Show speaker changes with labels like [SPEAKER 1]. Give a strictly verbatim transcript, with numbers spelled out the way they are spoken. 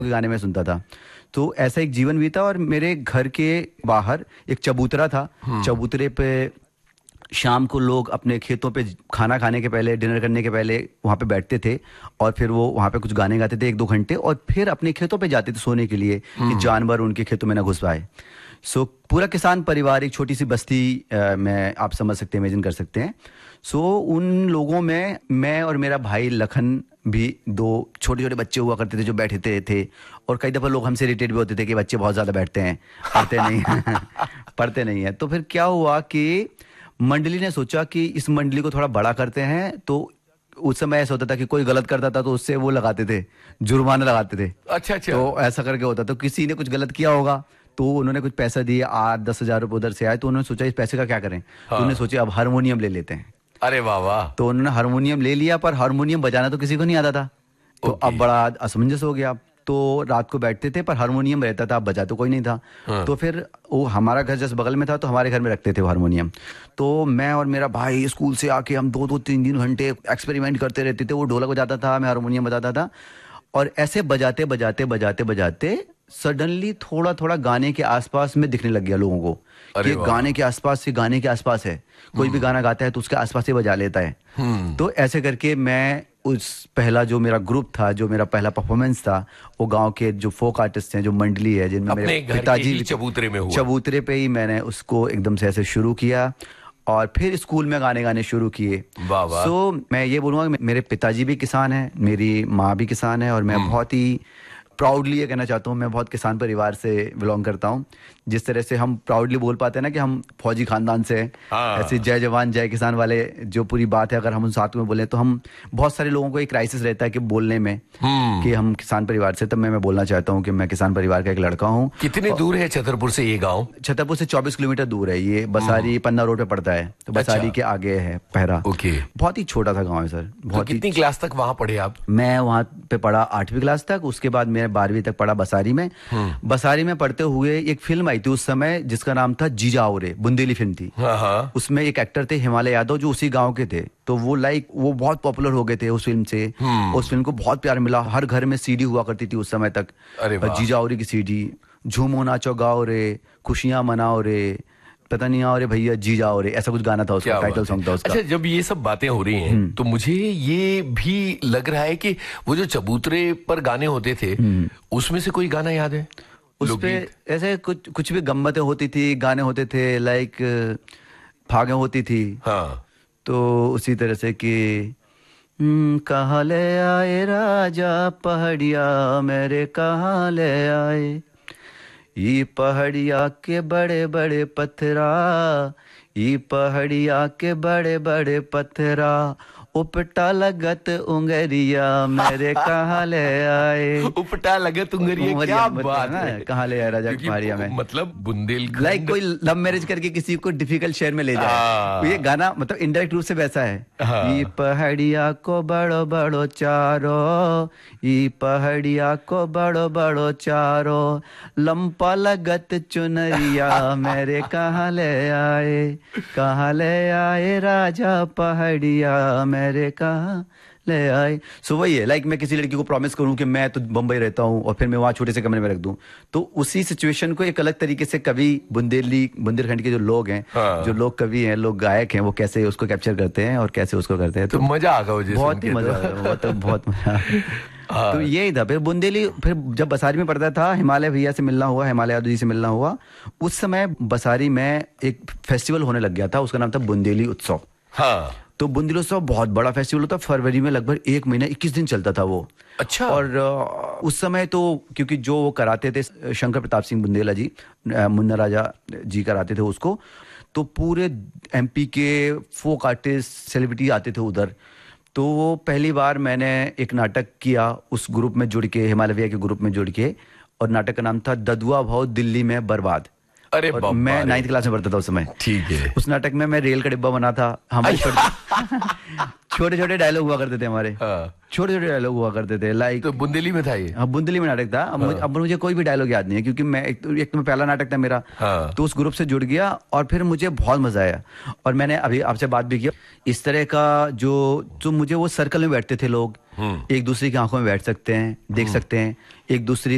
[SPEAKER 1] गाने में सुनता था। तो ऐसा एक जीवन बीता और मेरे घर के बाहर एक चबूतरा था। चबूतरे पे शाम को लोग अपने खेतों पे खाना खाने के पहले, डिनर करने के पहले वहाँ पे बैठते थे और फिर वो वहाँ पे कुछ गाने गाते थे एक दो घंटे और फिर अपने खेतों पे जाते थे सोने के लिए कि जानवर उनके खेतों में ना घुस पाए। सो पूरा किसान परिवार, एक छोटी सी बस्ती आ, में आप समझ सकते हैं, इमेजिन कर सकते हैं। सो उन लोगों में मैं और मेरा भाई लखन भी, दो छोटे छोटे बच्चे हुआ करते थे जो बैठे थे, थे। और कई दफ़ा लोग हमसे इरिटेट भी होते थे कि बच्चे बहुत ज़्यादा बैठते हैं, पढ़ते नहीं हैं पढ़ते नहीं हैं। तो फिर क्या हुआ कि मंडली ने सोचा कि इस मंडली को थोड़ा बड़ा करते हैं। तो उस समय ऐसा होता था कि कोई गलत करता था तो उससे वो लगाते थे, जुर्माना लगाते थे।
[SPEAKER 2] अच्छा अच्छा।
[SPEAKER 1] तो ऐसा करके होता, तो किसी ने कुछ गलत किया होगा तो उन्होंने कुछ पैसा दिया, आठ दस हजार रुपये उधर से आए, तो उन्होंने सोचा इस पैसे का क्या करें। हाँ। तो उन्होंने सोचा अब हारमोनियम ले लेते हैं।
[SPEAKER 2] अरे वाह वाह।
[SPEAKER 1] तो उन्होंने हारमोनियम ले लिया, पर हारमोनियम बजाना तो किसी को नहीं आता था। तो अब बड़ा असमंजस हो गया। तो रात को बैठते थे पर हारमोनियम रहता था, अब बजा तो कोई नहीं था। हाँ। तो फिर वो हमारा घर जस्ट बगल में था तो हमारे घर में रखते थे वो हारमोनियम। तो मैं और मेरा भाई स्कूल से आके हम दो दो तीन तीन घंटे एक्सपेरिमेंट करते रहते थे। वो ढोलक बजाता था, मैं हारमोनियम बजाता था और ऐसे बजाते बजाते बजाते बजाते सडनली थोड़ा थोड़ा गाने के आसपास में दिखने लग गया लोगों को कि गाने के आसपास से गाने के आसपास है, कोई भी गाना गाता है तो उसके आसपास से बजा लेता है। तो ऐसे करके मैं उस पहला जो मेरा ग्रुप था, जो मेरा पहला परफॉर्मेंस था, वो गांव के जो फोक आर्टिस्ट हैं, जो मंडली है, जिनमें मेरे पिताजी
[SPEAKER 2] चबूतरे में हुआ,
[SPEAKER 1] चबूतरे पे ही मैंने उसको एकदम से ऐसे शुरू किया और फिर स्कूल में गाने गाने शुरू किए। सो so, मैं ये बोलूँगा कि मेरे पिताजी भी किसान हैं, मेरी माँ भी किसान है और मैं बहुत ही प्राउडली ये कहना चाहता हूँ, मैं बहुत किसान परिवार से बिलोंग करता हूँ। जिस तरह से हम प्राउडली बोल पाते हैं ना कि हम फौजी खानदान से हैं, ऐसे जय जवान जय किसान वाले जो पूरी बात है, अगर हम उन साथ में बोलें तो हम बहुत सारे लोगों को एक क्राइसिस रहता है कि बोलने में कि हम किसान परिवार से। तब मैं मैं बोलना चाहता हूँ कि मैं किसान परिवार का एक लड़का हूँ।
[SPEAKER 2] कितनी दूर है छतरपुर से ये गाँव?
[SPEAKER 1] छतरपुर से चौबीस किलोमीटर दूर है ये, बसारी पन्ना रोड पे पड़ता है। तो बसारी के आगे है पहरा।
[SPEAKER 2] ओके।
[SPEAKER 1] बहुत ही छोटा सा गाँव है सर। बहुत।
[SPEAKER 2] कितनी क्लास तक वहाँ पढ़े आप?
[SPEAKER 1] मैं वहाँ पे पढ़ा आठवीं क्लास तक, उसके बाद मैं बारहवीं तक पढ़ा बसारी में। बसारी में पढ़ते हुए एक फिल्म आई थी उस समय जिसका नाम था जीजा औरे, बुंदेली फिल्म थी। उसमें एक एक्टर थे हिमालय यादव जो उसी गांव के थे। तो वो लाइक वो बहुत पॉपुलर हो गए थे उस फिल्म से। उस फिल्म को बहुत प्यार मिला, हर घर में सीडी हुआ करती थी उस समय तक, जीजा औरे की सीडी। झूमो नाचो गाओ रे, खुशियां मनाओ रे, पता नहीं और भैया जी जाओ रे, ऐसा कुछ गाना था उसका, टाइटल सॉन्ग था उसका।
[SPEAKER 2] अच्छा, जब ये सब बातें हो रही हैं तो मुझे ये भी लग रहा है कि वो जो चबूतरे पर गाने होते थे उसमें से कोई गाना याद है?
[SPEAKER 1] उसपे ऐसे कुछ कुछ भी गम्मतें होती थी, गाने होते थे, लाइक फागे होती थी। हाँ। तो उसी तरह से कि कहाँ ले आए राजा पहाड़िया मेरे, कहाँ ले आए ये पहाड़िया के बड़े बड़े पत्थरा, ये पहाड़िया के बड़े बड़े पत्थरा, उपटा लगत उंगरिया मेरे, कहाँ ले आए।
[SPEAKER 2] उपटा लगत उंगरिया, क्या बात है।
[SPEAKER 1] कहाँ ले आए राजा पहाड़िया में,
[SPEAKER 2] मतलब बुंदेलखंड,
[SPEAKER 1] लाइक कोई लव मैरिज करके किसी को डिफिकल्ट शहर में ले जाए। ये गाना मतलब इनडायरेक्ट रूप से वैसा है। ये पहाड़िया को बड़ो बड़ो चारो, ये पहाड़िया को बड़ो बड़ो चारो, लंपा लगत चुनरिया मेरे, कहाँ ले आए, कहाँ ले आए राजा पहाड़िया मेरे, कहाँ ले आए। सो वही है, लाइक मैं किसी लड़की को प्रॉमिस करूं कि मैं तो बम्बई रहता हूं और फिर मैं वहां छोटे से कमरे में रख दूं, तो उसी सिचुएशन को एक अलग तरीके से कवि बुंदेली बुंदेलखंड के जो लोग हैं, हाँ। जो लोग कवि हैं, लोग गायक हैं, वो कैसे उसको कैप्चर करते हैं और कैसे उसको करते हैं। तो,
[SPEAKER 2] तो मजा आ गया,
[SPEAKER 1] बहुत ही मजा आ गया, तो बहुत मजा। तो यही था। फिर बुंदेली, फिर जब बसारी में पढ़ता था, हिमालय भैया से मिलना हुआ, हिमालय यादव जी से मिलना हुआ। उस समय बसारी में एक फेस्टिवल होने लग गया था, उसका नाम था बुंदेली उत्सव। हाँ। तो बुंदेली उत्सव बहुत बड़ा फेस्टिवल होता, फरवरी में लगभग एक महीना इक्कीस दिन चलता था वो।
[SPEAKER 2] अच्छा।
[SPEAKER 1] और उस समय तो क्योंकि जो वो कराते थे शंकर प्रताप सिंह बुंदेला जी, मुन्ना राजा जी कराते थे उसको, तो पूरे एमपी के फोक आर्टिस्ट, सेलिब्रिटी आते थे उधर। तो वो पहली बार मैंने एक नाटक किया उस ग्रुप में जुड़ के, हिमालय भैया के ग्रुप में जुड़ के, और नाटक का नाम था ददुआ भाव दिल्ली में बर्बाद।
[SPEAKER 2] अरे
[SPEAKER 1] और मैं नाइन्थ क्लास में पढ़ता था उस समय।
[SPEAKER 2] ठीक है।
[SPEAKER 1] उस नाटक में मैं रेल का डिब्बा बना था। हमारे छोटे छोटे डायलॉग हुआ करते थे हमारे, छोटे छोटे डायलॉग हुआ करते थे, लाइक।
[SPEAKER 2] तो बुंदेली में था ये?
[SPEAKER 1] हाँ, बुंदेली में नाटक था। अब, हाँ। मुझे, अब मुझे कोई भी डायलॉग याद नहीं है क्योंकि मैं एक तो, एक तो मैं पहला नाटक था मेरा। हाँ। तो उस ग्रुप से जुड़ गया और फिर मुझे बहुत मजा आया। और मैंने अभी आपसे बात भी किया, इस तरह का जो जो मुझे वो सर्कल में बैठते थे लोग, एक दूसरे की आंखों में बैठ सकते हैं, देख सकते हैं, एक दूसरे